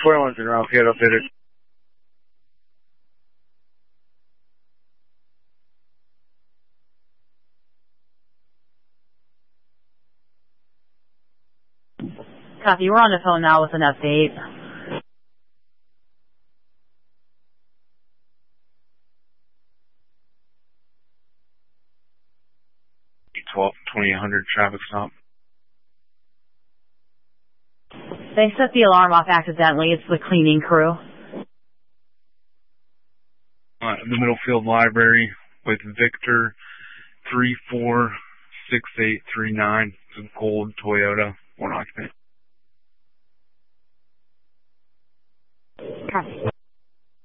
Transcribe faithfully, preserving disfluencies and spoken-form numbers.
twenty-one's in route, get updated. Copy, we're on the phone now with an update. twelve, twenty-eight hundred traffic stop. They set the alarm off accidentally. It's the cleaning crew. Uh, the Middlefield Library with Victor three four six eight three nine. It's a gold Toyota, one occupant. Copy.